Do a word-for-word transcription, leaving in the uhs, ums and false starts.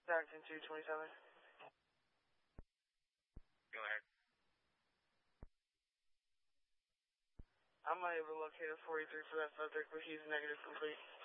Stockton two twenty-seven. Go ahead. I'm unable to locate a forty-three for that subject, but he's negative complete.